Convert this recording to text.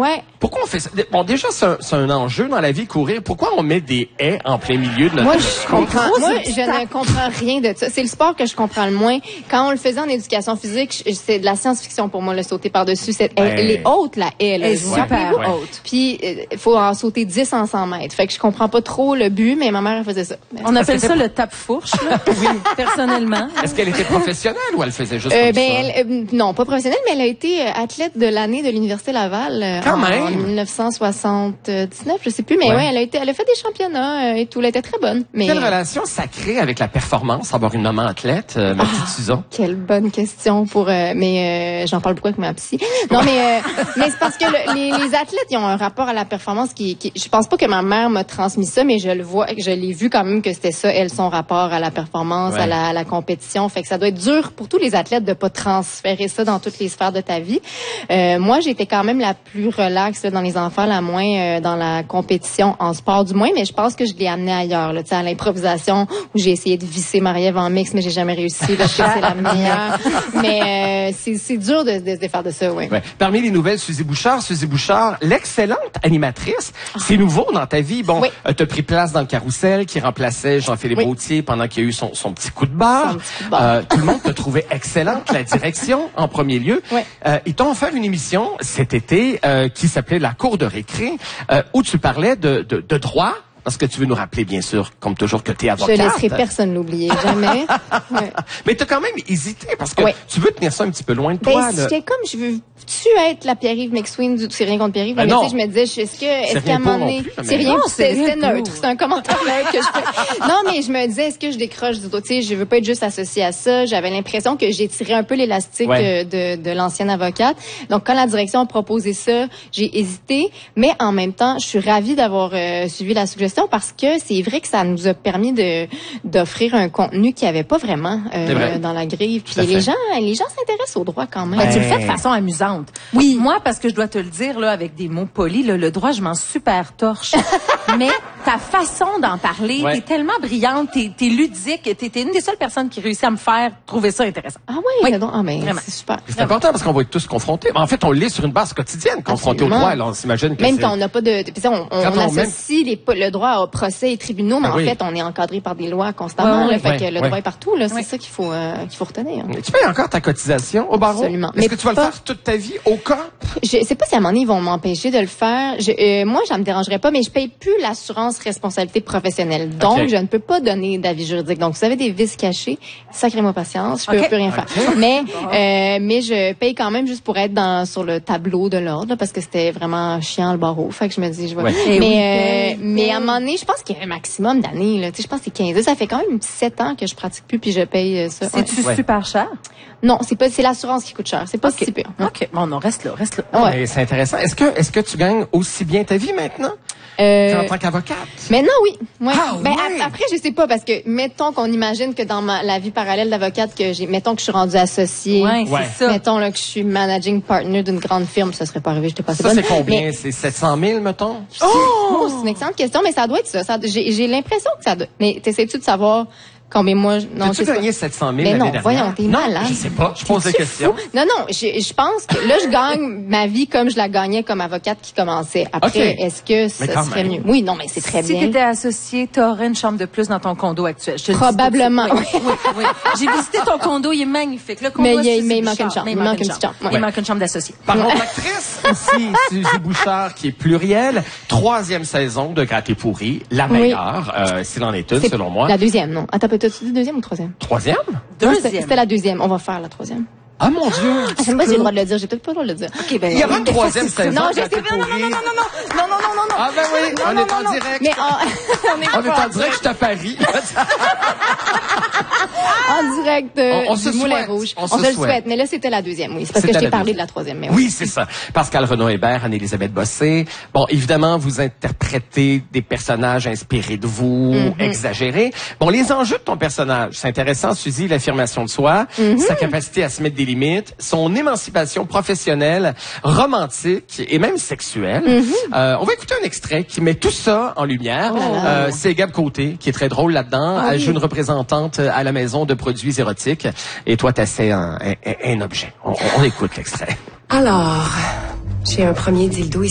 Ouais. Pourquoi on fait ça? Bon, déjà, c'est un enjeu dans la vie, courir. Pourquoi on met des haies en plein milieu de notre... Moi, je ne comprends rien de ça. C'est le sport que je comprends le moins. Quand on le faisait en éducation physique, c'est de la science-fiction pour moi, le sauter par-dessus. Elle est haute, la haie. Elle est super haute. Puis, il faut en sauter 10 en 100 mètres. Fait que je comprends pas trop le but, mais ma mère, elle faisait ça. On appelle ça le tape-fourche, là. Oui, personnellement. Est-ce qu'elle était professionnelle ou elle faisait juste comme ça? Non, pas professionnelle, mais elle a été athlète de l'année de l'Université Laval en 1979, je sais plus, mais ouais, elle a fait des championnats et tout, elle était très bonne. Mais quelle relation sacrée avec la performance, avoir une maman athlète, ma petite Susan? Quelle bonne question mais j'en parle beaucoup avec ma psy. Non, mais c'est parce que les athlètes, ils ont un rapport à la performance qui je pense pas que ma mère m'a transmis ça, mais je l'ai vu quand même que c'était ça, son rapport à la performance, à la compétition. Fait que ça doit être dur pour tous les athlètes de pas transférer ça dans toutes les sphères de ta vie. Moi, j'étais quand même la plus relaxe là, dans les enfants, la moins dans la compétition en sport du moins, mais je pense que je l'ai amené ailleurs, là, à l'improvisation où j'ai essayé de visser Marie-Ève en mix, mais j'ai jamais réussi. Là, je sais que c'est la meilleure. Mais c'est dur de se défaire de ça, oui. Ouais. Parmi les nouvelles, Suzy Bouchard, l'excellente animatrice. C'est nouveau dans ta vie. Bon, t'as pris place dans le Carrousel qui remplaçait Jean-Philippe Gaultier pendant qu'il y a eu son petit coup de barre. Tout le monde te trouvait excellente, la direction en premier lieu. Ils t'ont offert une émission cet été qui s'appelait La Cour de récré, où tu parlais de droit. Parce que tu veux nous rappeler, bien sûr, comme toujours, que tu es avocate. Je laisserai personne l'oublier, jamais. Mais tu as quand même hésité, parce que tu veux tenir ça un petit peu loin de toi. J'étais comme, je veux-tu être la Pierre-Yves McSween, c'est rien contre Pierre-Yves, mais tu sais, je me disais, est-ce qu'à un moment donné, c'est rien, c'était neutre, c'est un commentaire neutre que je fais. Non, mais je me disais, est-ce que je décroche du dos, tu sais, je veux pas être juste associée à ça. J'avais l'impression que j'ai tiré un peu l'élastique de l'ancienne avocate. Donc, quand la direction a proposé ça, j'ai hésité, mais en même temps, je suis ravie d'avoir suivi la suggestion parce que c'est vrai que ça nous a permis d'offrir un contenu qu'il n'y avait pas vraiment dans la grille. Puis les gens s'intéressent au droit quand même. Tu le fais de façon amusante. Oui. Moi, parce que je dois te le dire là avec des mots polis, là, le droit, je m'en super torche. Mais ta façon d'en parler, t'es tellement brillante, t'es ludique, t'es une des seules personnes qui réussit à me faire trouver ça intéressant. Ah oui. C'est super. C'est important parce qu'on va être tous confrontés. En fait, on l'est sur une base quotidienne, confronté au droit. Alors, on s'imagine que même quand on n'a pas de... On associe le droit à procès et tribunaux, mais en fait, on est encadré par des lois constamment. Fait que le droit est partout. C'est ça qu'il faut retenir. Tu payes encore ta cotisation au barreau? Absolument. Est-ce que tu vas le faire toute ta vie au cas? Je sais pas si à un moment donné, ils vont m'empêcher de le faire. Moi, ça me dérangerait pas, mais je paye plus l'assurance responsabilité professionnelle. Donc, je ne peux pas donner d'avis juridique. Donc, vous avez des vices cachés, sacrez-moi patience, je peux plus rien faire. Mais je paye quand même juste pour être sur le tableau de l'ordre, parce que c'était vraiment chiant le barreau. Fait que je me dis, je vais. Mais à un moment donné, je pense qu'il y a un maximum d'années, là. Tu sais, je pense que c'est 15 ans. Ça fait quand même 7 ans que je pratique plus puis je paye ça. C'est-tu super cher? Non, c'est l'assurance qui coûte cher. C'est pas si pire. OK. Bon, non, reste là. Ouais. C'est intéressant. Est-ce que tu gagnes aussi bien ta vie maintenant? En tant qu'avocate? Maintenant, oui. Ouais. Ah, après, je sais pas, parce que, mettons qu'on imagine que dans la vie parallèle d'avocate, mettons que je suis rendue associée. C'est ça. Mettons, là, que je suis managing partner d'une grande firme, ça serait pas arrivé, j'étais pas ça, c'est combien? C'est 700 000, mettons? C'est une excellente question, mais ça doit être ça. J'ai l'impression que ça doit, mais t'essaies-tu de savoir combien moi, non, tu gagné 700 000 l'année dernière? Voyons, t'es malade. Je sais pas, je pose des questions. Non, je pense que là, je gagne ma vie comme je la gagnais comme avocate qui commençait. Après, est-ce que ça serait mieux? Oui, non, mais c'est très bien. Si t'étais associé, t'aurais une chambre de plus dans ton condo actuel. Probablement. Oui. J'ai visité ton condo, il est magnifique. Le condo, mais il manque une chambre. Il manque une petite chambre. Il manque une chambre d'associé. Parlons d'actrice aussi, Suzy Bouchard, qui est plurielle. 3e saison de Gâté pourri, la meilleure, s'il en est une, selon moi. La 2e, non. Attends, t'as-tu dit 2e ou 3e? 3e? 2e. C'était la 2e. On va faire la 3e. Ah, mon Dieu! Je sais pas si j'ai le droit de le dire. J'ai peut-être pas le droit de le dire. OK, ben. Il y aura une 3e saison. Non, je sais pas. Non. Ah, ben oui, on est en direct. Mais on est en direct, je suis à Paris. En direct du Moulin Rouge. On se le souhaite. Mais là, c'était la 2e, oui. C'est parce que je t'ai parlé de la 3e. Mais oui, c'est ça. Pascal Renaud-Hébert, Anne-Élisabeth Bossé. Bon, évidemment, vous interprétez des personnages inspirés de vous, exagérés. Bon, les enjeux de ton personnage, c'est intéressant, Suzy, l'affirmation de soi, sa capacité à se mettre des limites, son émancipation professionnelle, romantique et même sexuelle. On va écouter un extrait qui met tout ça en lumière. C'est Gab Côté, qui est très drôle là-dedans. Elle joue une représentante à la maison de produits érotiques. Et toi, t'essaies un objet. On écoute l'extrait. Alors, j'ai un premier dildo